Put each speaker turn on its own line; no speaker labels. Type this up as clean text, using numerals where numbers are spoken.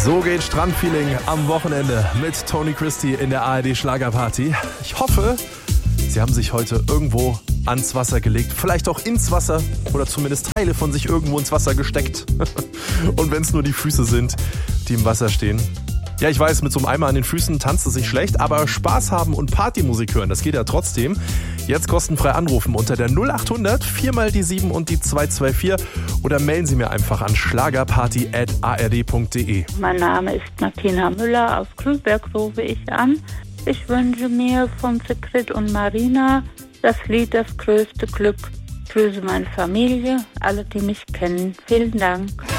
So geht Strandfeeling am Wochenende mit Tony Christie in der ARD Schlagerparty. Ich hoffe, Sie haben sich heute irgendwo ans Wasser gelegt, vielleicht auch ins Wasser oder zumindest Teile von sich irgendwo ins Wasser gesteckt. Und wenn es nur die Füße sind, die im Wasser stehen. Ja, ich weiß, mit so einem Eimer an den Füßen tanzt es sich schlecht, aber Spaß haben und Partymusik hören, das geht ja trotzdem. Jetzt kostenfrei anrufen unter der 0800 4 die 7 und die 224 oder mailen Sie mir einfach an schlagerparty@ard.de.
Mein Name ist Martina Müller, aus Grünberg rufe ich an. Ich wünsche mir von Sigrid und Marina das Lied Das größte Glück. Ich grüße meine Familie, alle, die mich kennen. Vielen Dank.